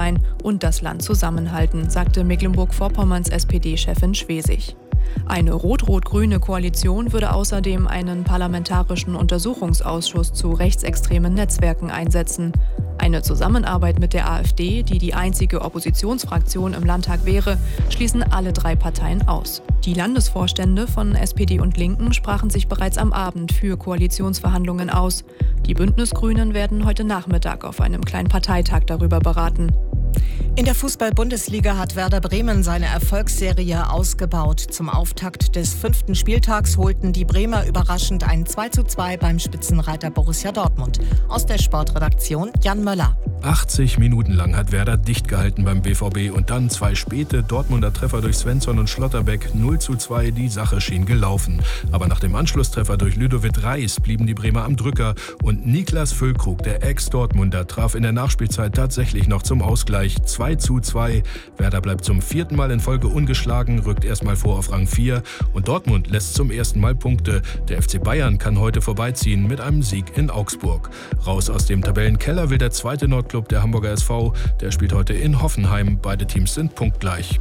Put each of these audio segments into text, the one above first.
sein und das Land zusammenhalten, sagte Mecklenburg-Vorpommerns SPD-Chefin Schwesig. Eine rot-rot-grüne Koalition würde außerdem einen parlamentarischen Untersuchungsausschuss zu rechtsextremen Netzwerken einsetzen. Eine Zusammenarbeit mit der AfD, die die einzige Oppositionsfraktion im Landtag wäre, schließen alle 3 Parteien aus. Die Landesvorstände von SPD und Linken sprachen sich bereits am Abend für Koalitionsverhandlungen aus. Die Bündnisgrünen werden heute Nachmittag auf einem kleinen Parteitag darüber beraten. In der Fußball-Bundesliga hat Werder Bremen seine Erfolgsserie ausgebaut. Zum Auftakt des 5. Spieltags holten die Bremer überraschend ein 2:2 beim Spitzenreiter Borussia Dortmund. Aus der Sportredaktion Jan Möller. 80 Minuten lang hat Werder dicht gehalten beim BVB und dann 2 späte Dortmunder Treffer durch Svensson und Schlotterbeck. 0:2, die Sache schien gelaufen. Aber nach dem Anschlusstreffer durch Ludovic Reis blieben die Bremer am Drücker und Niklas Füllkrug, der Ex-Dortmunder, traf in der Nachspielzeit tatsächlich noch zum Ausgleich. 2:2. Werder bleibt zum 4. Mal in Folge ungeschlagen, rückt erstmal vor auf Rang 4 und Dortmund lässt zum ersten Mal Punkte. Der FC Bayern kann heute vorbeiziehen mit einem Sieg in Augsburg. Raus aus dem Tabellenkeller will der zweite Nordclub, der Hamburger SV. Der spielt heute in Hoffenheim. Beide Teams sind punktgleich.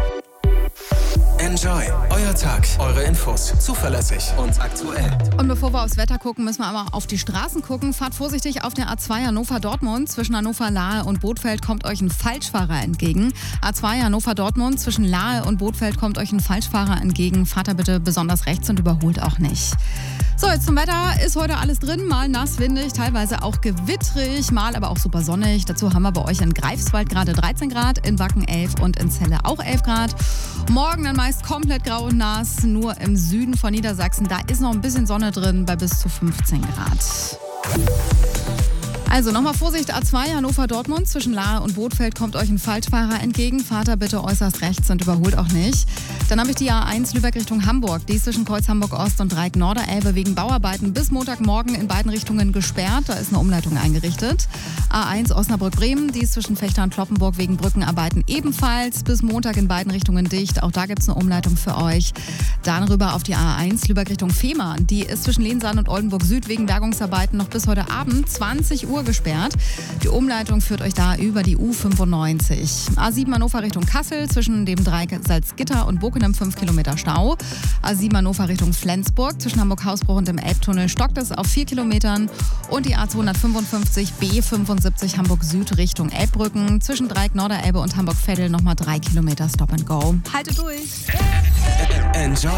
Enjoy, euer Tag, eure Infos, zuverlässig und aktuell. Und bevor wir aufs Wetter gucken, müssen wir aber auf die Straßen gucken. Fahrt vorsichtig auf der A2 Hannover-Dortmund. Zwischen Hannover-Lahe und Bothfeld kommt euch ein Falschfahrer entgegen. A2 Hannover-Dortmund, zwischen Lahe und Bothfeld kommt euch ein Falschfahrer entgegen. Fahrt da bitte besonders rechts und überholt auch nicht. So, jetzt zum Wetter. Ist heute alles drin. Mal nass, windig, teilweise auch gewittrig, mal aber auch super sonnig. Dazu haben wir bei euch in Greifswald gerade 13 Grad, in Wacken 11 und in Celle auch 11 Grad. Morgen dann meist komplett grau und nass. Nur im Süden von Niedersachsen, da ist noch ein bisschen Sonne drin bei bis zu 15 Grad. Also nochmal Vorsicht, A2 Hannover-Dortmund, zwischen Lahe und Bothfeld kommt euch ein Falschfahrer entgegen. Fahrt da bitte äußerst rechts und überholt auch nicht. Dann habe ich die A1 Lübeck Richtung Hamburg. Die ist zwischen Kreuz Hamburg-Ost und Dreieck Norderelbe wegen Bauarbeiten bis Montagmorgen in beiden Richtungen gesperrt. Da ist eine Umleitung eingerichtet. A1 Osnabrück-Bremen, die ist zwischen Fechter und Kloppenburg wegen Brückenarbeiten ebenfalls bis Montag in beiden Richtungen dicht. Auch da gibt es eine Umleitung für euch. Dann rüber auf die A1 Lübeck Richtung Fehmarn. Die ist zwischen Lehnsand und Oldenburg Süd wegen Bergungsarbeiten noch bis heute Abend 20 Uhr gesperrt. Die Umleitung führt euch da über die U95. A7 Hannover Richtung Kassel, zwischen dem Dreieck Salzgitter und Bockenem 5 Kilometer Stau. A7 Hannover Richtung Flensburg, zwischen Hamburg-Hausbruch und dem Elbtunnel stockt es auf 4 Kilometern. Und die A255 B75 Hamburg Süd Richtung Elbbrücken, zwischen Dreieck Norderelbe und Hamburg-Veddel nochmal 3 Kilometer Stop and Go. Haltet durch! Enjoy!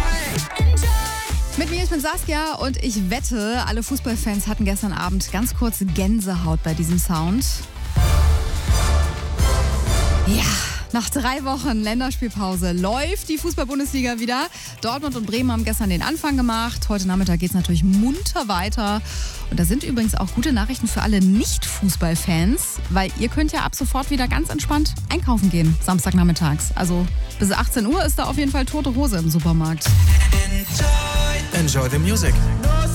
Mit mir, ich bin Saskia und ich wette, alle Fußballfans hatten gestern Abend ganz kurz Gänsehaut bei diesem Sound. Ja, nach 3 Wochen Länderspielpause läuft die Fußball-Bundesliga wieder. Dortmund und Bremen haben gestern den Anfang gemacht. Heute Nachmittag geht es natürlich munter weiter. Und da sind übrigens auch gute Nachrichten für alle Nicht-Fußballfans, weil ihr könnt ja ab sofort wieder ganz entspannt einkaufen gehen, Samstagnachmittags. Also bis 18 Uhr ist da auf jeden Fall tote Hose im Supermarkt. Enjoy the music.